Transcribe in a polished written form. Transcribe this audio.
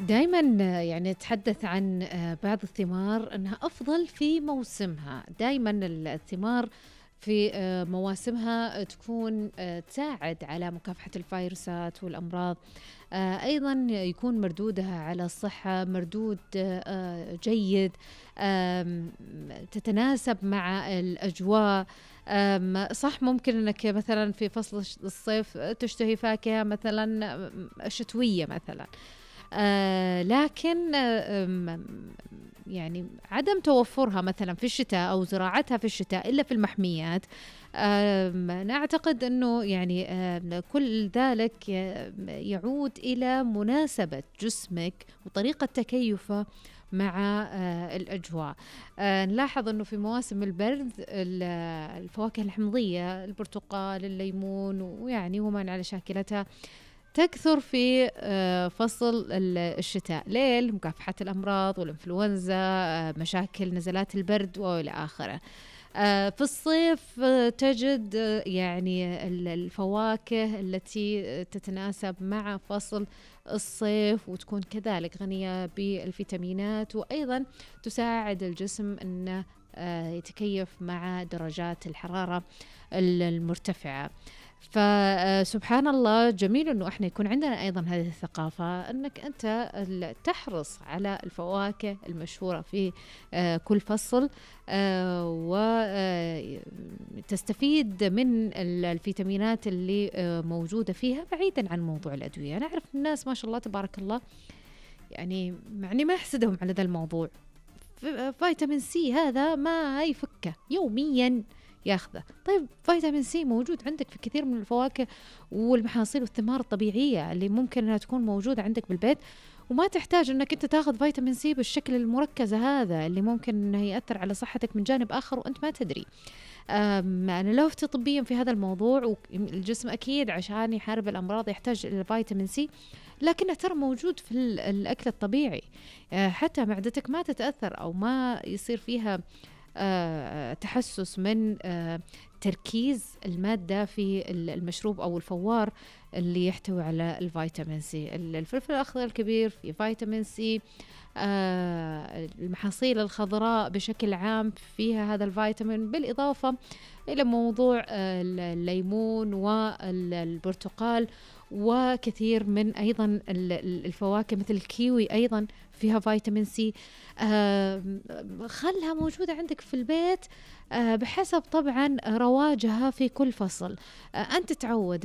دايمًا يعني نتحدث عن بعض الثمار أنها أفضل في موسمها، دايمًا الثمار في مواسمها تكون تساعد على مكافحة الفيروسات والأمراض، أيضًا يكون مردودها على الصحة مردود جيد، آمم، تتناسب مع الأجواء، صح ممكن إنك مثلًا في فصل الصيف تشتهي فاكهة مثلًا شتوية مثلًا. لكن يعني عدم توفرها مثلًا في الشتاء أو زراعتها في الشتاء إلا في المحميات، أنا أعتقد إنه يعني كل ذلك يعود إلى مناسبة جسمِك وطريقة تكيُّفه مع الأجواء. نلاحظ إنه في مواسم البرد الفواكه الحمضية، البرتقال، الليمون، ويعني ومن على شاكلتها تكثر في فصل الشتاء. ليه؟ لمكافحة الأمراض والإنفلونزا، مشاكل نزلات البرد وإلى آخره. في الصيف تجد يعني الفواكه التي تتناسب مع فصل الصيف وتكون كذلك غنية بالفيتامينات، وأيضا تساعد الجسم أنه يتكيف مع درجات الحرارة المرتفعة. فسبحان الله جميل إنه إحنا يكون عندنا أيضًا هذه الثقافة، إنك أنت تحرص على الفواكه المشهورة في كل فصل، وتستفيد من الفيتامينات اللي موجودة فيها بعيدًا عن موضوع الأدوية. أنا أعرف الناس ما شاء الله تبارك الله يعني معني ما أحسدهم على ذا الموضوع، فيتامين سي هذا ما يفكه يوميًا ياخذه. طيب فيتامين سي موجود عندك في كثير من الفواكه والمحاصيل والثمار الطبيعية اللي ممكن انها تكون موجودة عندك بالبيت، وما تحتاج انك انت تاخذ فيتامين سي بالشكل المركز هذا اللي ممكن انه يأثر على صحتك من جانب اخر وانت ما تدري. أنا لا أفتي طبيًا في هذا الموضوع، والجسم أكيد عشان يحارب الأمراض يحتاج إلى فيتامين سي، لكنه ترى موجود في الأكل الطبيعي. حتى معدتك ما تتأثر أو ما يصير فيها تحسس من تركيز المادة في المشروب أو الفوار اللي يحتوي على الفيتامين سي. الفلفل الأخضر الكبير فيه فيتامين سي، المحاصيل الخضراء بشكل عام فيها هذا الفيتامين، بالإضافة إلى موضوع الليمون والبرتقال وكثير من أيضا الفواكه مثل الكيوي أيضا فيها فيتامين سي. خلها موجودة عندك في البيت بحسب طبعا رواجها في كل فصل. أنت تعود